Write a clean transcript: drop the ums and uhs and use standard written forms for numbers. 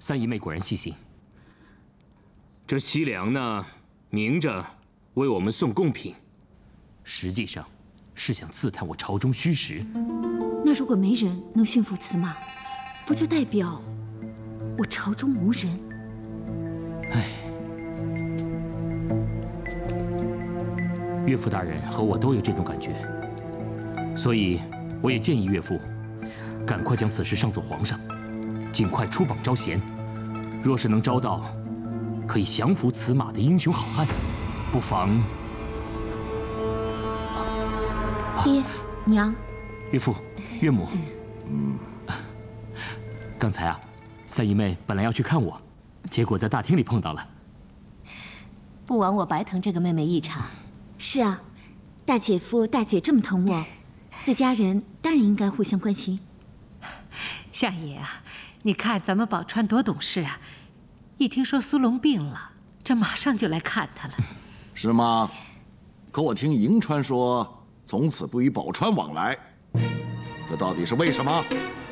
三姨妹果然细心。这西凉呢，明着为我们送贡品，实际上是想刺探我朝中虚实。 那如果没人能驯服此马，不就代表我朝中无人？ 唉，岳父大人和我都有这种感觉，所以我也建议岳父赶快将此事上奏皇上，尽快出榜招贤。若是能招到可以降服此马的英雄好汉，不妨…… 爹娘， 岳父、岳母，刚才啊，三姨妹本来要去看我，结果在大厅里碰到了。 不枉我白疼这个妹妹一场。 是啊，大姐夫、大姐这么疼我，自家人当然应该互相关心。 相爷啊，你看咱们宝钏多懂事啊！一听说苏龙病了，这马上就来看他了。 是吗？可我听迎川说，从此不与宝钏往来，这到底是为什么？